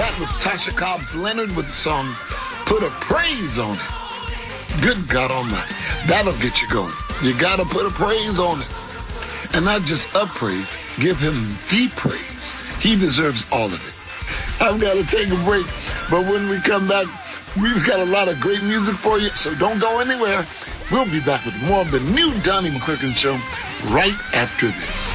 That was Tasha Cobbs Leonard with the song Put a Praise on It. Good God Almighty. That'll get you going. You got to put a praise on it. And not just a praise, give him the praise. He deserves all of it. I've got to take a break, but when we come back, we've got a lot of great music for you, so don't go anywhere. We'll be back with more of the new Donnie McClurkin Show right after this.